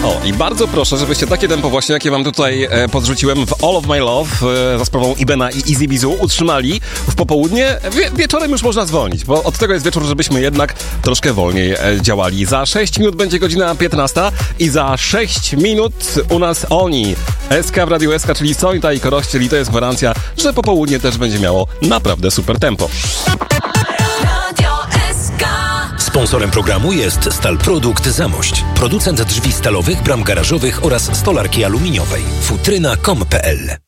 O, i bardzo proszę, żebyście takie tempo właśnie, jakie wam tutaj podrzuciłem w All of My Love za sprawą Ibena i Easy Bizu utrzymali w popołudnie. Wieczorem już można zwolnić, bo od tego jest wieczór, żebyśmy jednak troszkę wolniej działali. Za 6 minut będzie godzina 15 i za 6 minut u nas oni. SK w Radiu SK, czyli Sonita i Korościel, i to jest gwarancja, że popołudnie też będzie miało naprawdę super tempo. Sponsorem programu jest Stalprodukt Zamość, producent drzwi stalowych, bram garażowych oraz stolarki aluminiowej. Futryna.com.pl